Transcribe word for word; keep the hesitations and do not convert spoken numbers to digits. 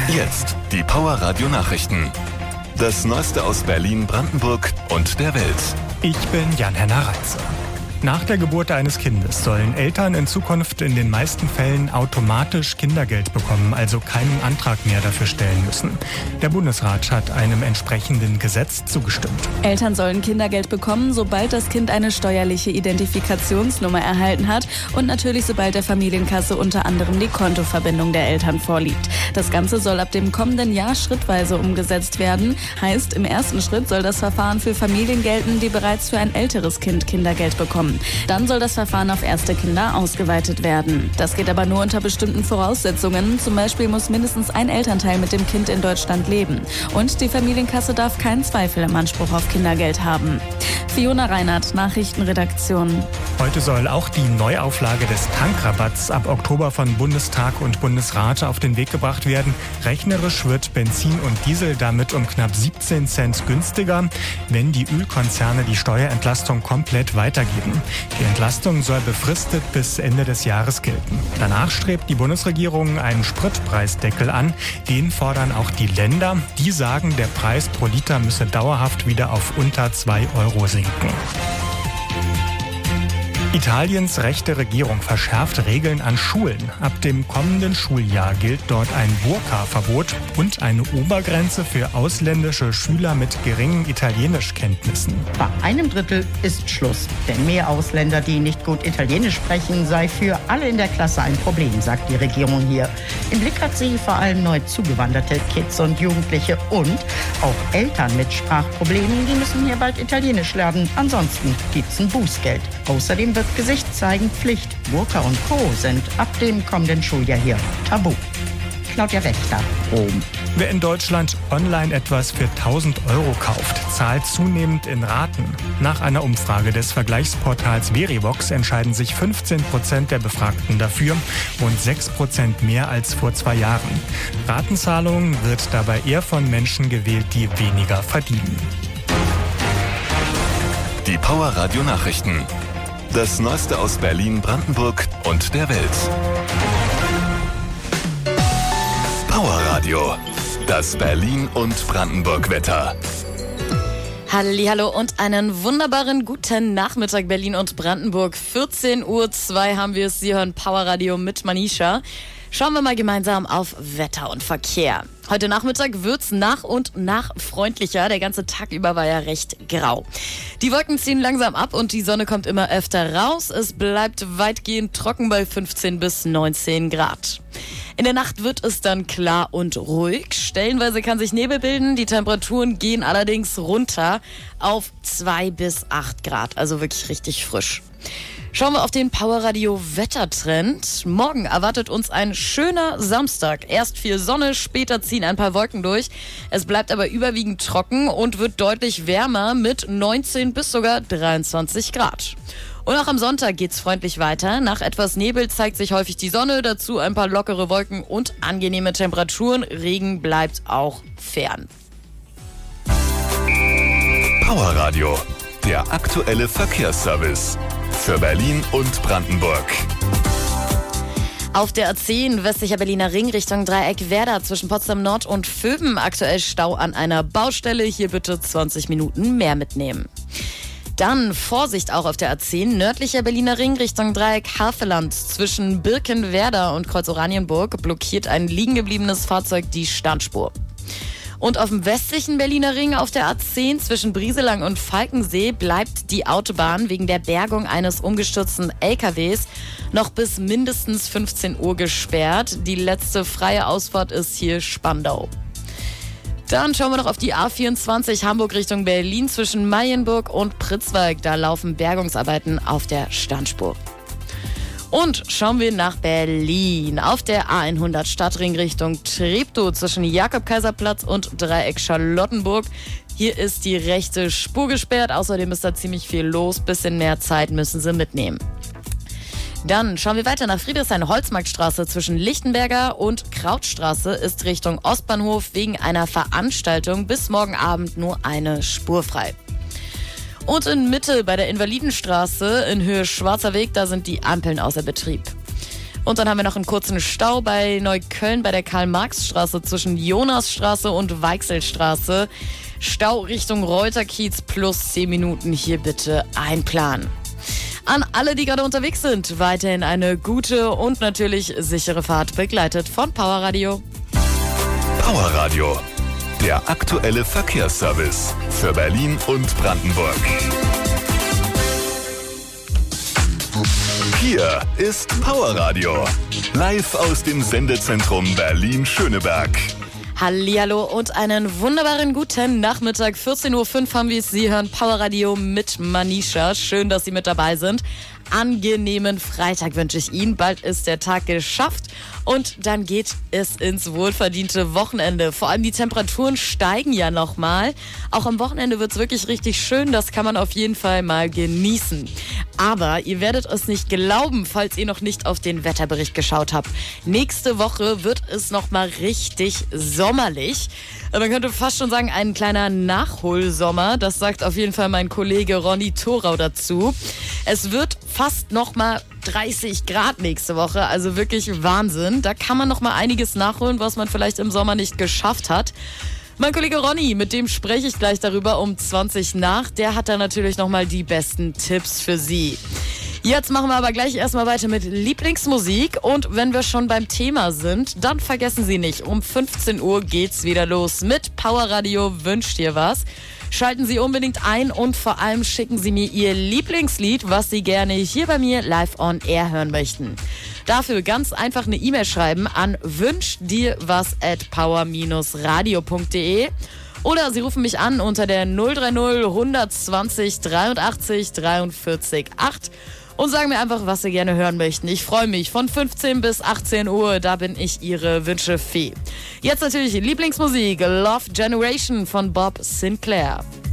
Jetzt die Power Radio Nachrichten. Das Neueste aus Berlin, Brandenburg und der Welt. Ich bin Jan-Henner Reitze. Nach der Geburt eines Kindes sollen Eltern in Zukunft in den meisten Fällen automatisch Kindergeld bekommen, also keinen Antrag mehr dafür stellen müssen. Der Bundesrat hat einem entsprechenden Gesetz zugestimmt. Eltern sollen Kindergeld bekommen, sobald das Kind eine steuerliche Identifikationsnummer erhalten hat und natürlich sobald der Familienkasse unter anderem die Kontoverbindung der Eltern vorliegt. Das Ganze soll ab dem kommenden Jahr schrittweise umgesetzt werden. Heißt, im ersten Schritt soll das Verfahren für Familien gelten, die bereits für ein älteres Kind Kindergeld bekommen. Dann soll das Verfahren auf erste Kinder ausgeweitet werden. Das geht aber nur unter bestimmten Voraussetzungen. Zum Beispiel muss mindestens ein Elternteil mit dem Kind in Deutschland leben. Und die Familienkasse darf keinen Zweifel im Anspruch auf Kindergeld haben. Fiona Reinhardt, Nachrichtenredaktion. Heute soll auch die Neuauflage des Tankrabatts ab Oktober von Bundestag und Bundesrat auf den Weg gebracht werden. Rechnerisch wird Benzin und Diesel damit um knapp siebzehn Cent günstiger, wenn die Ölkonzerne die Steuerentlastung komplett weitergeben. Die Entlastung soll befristet bis Ende des Jahres gelten. Danach strebt die Bundesregierung einen Spritpreisdeckel an. Den fordern auch die Länder. Die sagen, der Preis pro Liter müsse dauerhaft wieder auf unter zwei Euro sinken. Italiens rechte Regierung verschärft Regeln an Schulen. Ab dem kommenden Schuljahr gilt dort ein Burka-Verbot und eine Obergrenze für ausländische Schüler mit geringen Italienischkenntnissen. Bei einem Drittel ist Schluss. Denn mehr Ausländer, die nicht gut Italienisch sprechen, sei für alle in der Klasse ein Problem, sagt die Regierung hier. Im Blick hat sie vor allem neu zugewanderte Kids und Jugendliche und auch Eltern mit Sprachproblemen, die müssen hier bald Italienisch lernen. Ansonsten gibt's ein Bußgeld. Außerdem wird Gesicht zeigen Pflicht. Burka und Co. sind ab dem kommenden Schuljahr hier tabu. Claudia Wächter, Rom. Wer in Deutschland online etwas für tausend Euro kauft, zahlt zunehmend in Raten. Nach einer Umfrage des Vergleichsportals Verivox entscheiden sich fünfzehn Prozent der Befragten dafür, rund sechs Prozent mehr als vor zwei Jahren. Ratenzahlung wird dabei eher von Menschen gewählt, die weniger verdienen. Die Power Radio Nachrichten. Das Neueste aus Berlin, Brandenburg und der Welt. Power Radio. Das Berlin und Brandenburg Wetter. Hallihallo und einen wunderbaren guten Nachmittag Berlin und Brandenburg. vierzehn Uhr zwei haben wir es. Sie hören Power Radio mit Manisha. Schauen wir mal gemeinsam auf Wetter und Verkehr. Heute Nachmittag wird's nach und nach freundlicher. Der ganze Tag über war ja recht grau. Die Wolken ziehen langsam ab und die Sonne kommt immer öfter raus. Es bleibt weitgehend trocken bei fünfzehn bis neunzehn Grad. In der Nacht wird es dann klar und ruhig. Stellenweise kann sich Nebel bilden. Die Temperaturen gehen allerdings runter auf zwei bis acht Grad. Also wirklich richtig frisch. Schauen wir auf den Powerradio Wettertrend. Morgen erwartet uns ein schöner Samstag. Erst viel Sonne, später ziehen ein paar Wolken durch. Es bleibt aber überwiegend trocken und wird deutlich wärmer mit neunzehn bis sogar dreiundzwanzig Grad. Und auch am Sonntag geht's freundlich weiter. Nach etwas Nebel zeigt sich häufig die Sonne, dazu ein paar lockere Wolken und angenehme Temperaturen. Regen bleibt auch fern. Powerradio, der aktuelle Verkehrsservice. Für Berlin und Brandenburg. Auf der A zehn westlicher Berliner Ring Richtung Dreieck Werder zwischen Potsdam Nord und Vöben aktuell Stau an einer Baustelle. Hier bitte zwanzig Minuten mehr mitnehmen. Dann Vorsicht auch auf der A zehn nördlicher Berliner Ring Richtung Dreieck Havelland zwischen Birkenwerder und Kreuz Oranienburg blockiert ein liegengebliebenes Fahrzeug die Standspur. Und auf dem westlichen Berliner Ring auf der A zehn zwischen Brieselang und Falkensee bleibt die Autobahn wegen der Bergung eines umgestürzten L K Ws noch bis mindestens fünfzehn Uhr gesperrt. Die letzte freie Ausfahrt ist hier Spandau. Dann schauen wir noch auf die A vierundzwanzig Hamburg Richtung Berlin zwischen Meienburg und Pritzwalk. Da laufen Bergungsarbeiten auf der Standspur. Und schauen wir nach Berlin. Auf der A hundert Stadtring Richtung Treptow zwischen Jakob-Kaiser-Platz und Dreieck Charlottenburg. Hier ist die rechte Spur gesperrt. Außerdem ist da ziemlich viel los. Bisschen mehr Zeit müssen Sie mitnehmen. Dann schauen wir weiter nach Friedrichshain-Holzmarktstraße zwischen Lichtenberger und Krautstraße ist Richtung Ostbahnhof wegen einer Veranstaltung bis morgen Abend nur eine Spur frei. Und in Mitte bei der Invalidenstraße in Höhe Schwarzer Weg, da sind die Ampeln außer Betrieb. Und dann haben wir noch einen kurzen Stau bei Neukölln bei der Karl-Marx-Straße zwischen Jonasstraße und Weichselstraße. Stau Richtung Reuterkiez plus zehn Minuten. Hier bitte einplanen. An alle, die gerade unterwegs sind, weiterhin eine gute und natürlich sichere Fahrt, begleitet von Powerradio. Powerradio, der aktuelle Verkehrsservice für Berlin und Brandenburg. Hier ist Powerradio, live aus dem Sendezentrum Berlin-Schöneberg. Hallihallo und einen wunderbaren guten Nachmittag. vierzehn Uhr fünf haben wir es. Sie hören Powerradio mit Manisha. Schön, dass Sie mit dabei sind. Angenehmen Freitag wünsche ich Ihnen. Bald ist der Tag geschafft und dann geht es ins wohlverdiente Wochenende. Vor allem die Temperaturen steigen ja nochmal. Auch am Wochenende wird es wirklich richtig schön. Das kann man auf jeden Fall mal genießen. Aber ihr werdet es nicht glauben, falls ihr noch nicht auf den Wetterbericht geschaut habt. Nächste Woche wird es nochmal richtig sommerlich. Man könnte fast schon sagen, ein kleiner Nachholsommer. Das sagt auf jeden Fall mein Kollege Ronny Thorau dazu. Es wird fast nochmal dreißig Grad nächste Woche, also wirklich Wahnsinn. Da kann man nochmal einiges nachholen, was man vielleicht im Sommer nicht geschafft hat. Mein Kollege Ronny, mit dem spreche ich gleich darüber um zwanzig nach. Der hat da natürlich nochmal die besten Tipps für Sie. Jetzt machen wir aber gleich erstmal weiter mit Lieblingsmusik. Und wenn wir schon beim Thema sind, dann vergessen Sie nicht, um fünfzehn Uhr geht's wieder los mit Powerradio Wünscht dir was. Schalten Sie unbedingt ein und vor allem schicken Sie mir Ihr Lieblingslied, was Sie gerne hier bei mir live on air hören möchten. Dafür ganz einfach eine E-Mail schreiben an wünschdirwas at power radio punkt de oder Sie rufen mich an unter der null drei null hundertzwanzig dreiundachtzig dreiundvierzig acht und sagen mir einfach, was Sie gerne hören möchten. Ich freue mich. Von fünfzehn bis achtzehn Uhr, da bin ich Ihre Wünschefee. Jetzt natürlich Lieblingsmusik, Love Generation von Bob Sinclair.